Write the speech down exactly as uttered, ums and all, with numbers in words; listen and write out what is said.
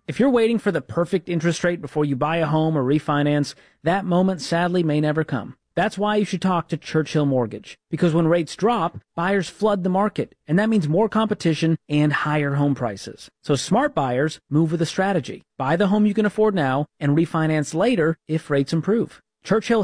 If you're waiting for the perfect interest rate before you buy a home or refinance, that moment sadly may never come. That's why you should talk to Churchill Mortgage. Because when rates drop, buyers flood the market, and that means more competition and higher home prices. So smart buyers move with a strategy. Buy the home you can afford now and refinance later if rates improve. Churchill